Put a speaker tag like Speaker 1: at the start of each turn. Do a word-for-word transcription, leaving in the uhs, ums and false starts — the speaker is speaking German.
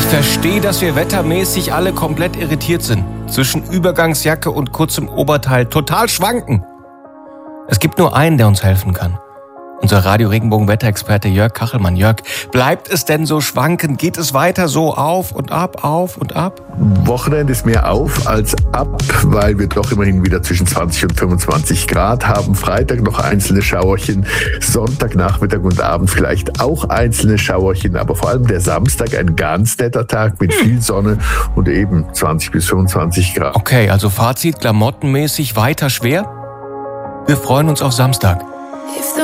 Speaker 1: verstehe, dass wir wettermäßig alle komplett irritiert sind. Zwischen Übergangsjacke und kurzem Oberteil total schwanken. Es gibt nur einen, der uns helfen kann. Unser Radio-Regenbogen-Wetterexperte Jörg Kachelmann. Jörg, bleibt es denn so schwankend? Geht es weiter so auf und ab, auf und ab?
Speaker 2: Wochenende ist mehr auf als ab, weil wir doch immerhin wieder zwischen zwanzig und fünfundzwanzig Grad haben. Freitag noch einzelne Schauerchen, Sonntag, Nachmittag und Abend vielleicht auch einzelne Schauerchen, aber vor allem der Samstag ein ganz netter Tag mit viel Sonne und eben zwanzig bis fünfundzwanzig Grad.
Speaker 1: Okay, also Fazit, klamottenmäßig weiter schwer? Wir freuen uns auf Samstag.
Speaker 3: If the